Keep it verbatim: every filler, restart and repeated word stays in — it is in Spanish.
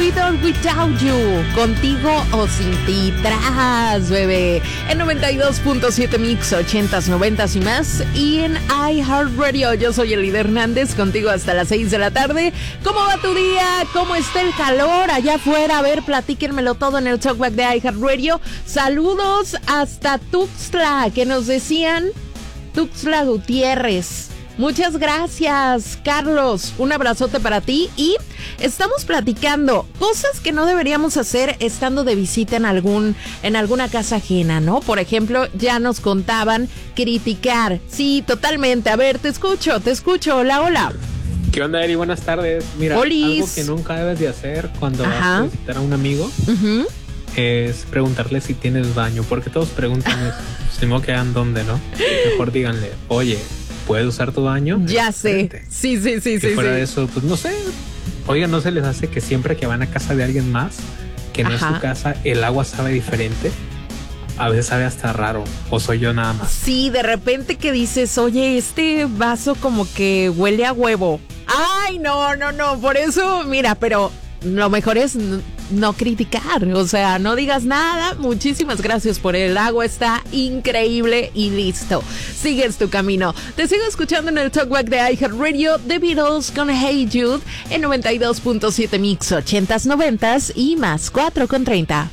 With or Without You, contigo o sin ti, tras, bebé. En noventa y dos punto siete Mix, ochentas, noventas y más. Y en iHeartRadio, yo soy Elida Hernández, contigo hasta las seis de la tarde. ¿Cómo va tu día? ¿Cómo está el calor allá afuera? A ver, platíquenmelo todo en el Talkback de iHeartRadio. Saludos hasta Tuxtla, que nos decían Tuxtla Gutiérrez. Muchas gracias, Carlos. Un abrazote para ti. Y estamos platicando cosas que no deberíamos hacer estando de visita en algún en alguna casa ajena, ¿no? Por ejemplo, ya nos contaban criticar. Sí, totalmente. A ver, te escucho, te escucho. Hola, hola. ¿Qué onda, Eri? Buenas tardes. Mira, Olis. Algo que nunca debes de hacer cuando Ajá. vas a visitar a un amigo uh-huh. es preguntarle si tienes baño, porque todos preguntan eso. Si no quedan dónde, ¿no? Mejor díganle, oye, ¿puedes usar tu baño? Ya sé. Sí, sí, sí, y sí. fuera sí. de eso, pues no sé. Oiga, ¿no se les hace que siempre que van a casa de alguien más, que no Ajá. es su casa, el agua sabe diferente? A veces sabe hasta raro. ¿O soy yo nada más? Sí, de repente que dices, oye, este vaso como que huele a huevo. Ay, no, no, no. Por eso, mira, pero lo mejor es no criticar, o sea, no digas nada. Muchísimas gracias por el agua, está increíble y listo. Sigues tu camino. Te sigo escuchando en el Talkback de iHeartRadio, The Beatles con Hey Jude en noventa y dos punto siete Mix, ochentas, noventas y más, cuatro con treinta.